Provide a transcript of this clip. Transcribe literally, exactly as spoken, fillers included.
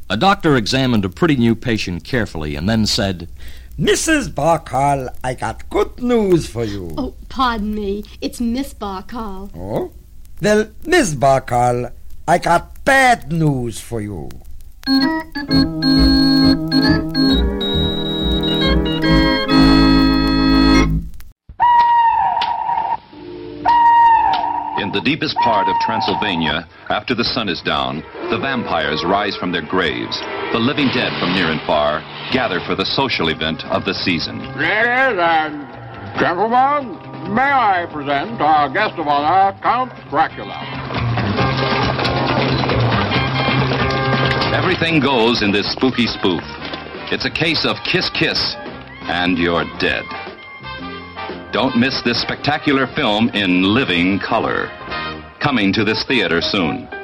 A doctor examined a pretty new patient carefully and then said, Missus Barkal, I got good news for you. Oh, pardon me. It's Miss Barkal. Oh? Well, Miss Barkal, I got bad news for you. In the deepest part of Transylvania, after the sun is down, the vampires rise from their graves. The living dead from near and far gather for the social event of the season. Ladies and gentlemen, may I present our guest of honor, Count Dracula. Everything goes in this spooky spoof. It's a case of kiss kiss, and you're dead. Don't miss this spectacular film in living color. Coming to this theater soon.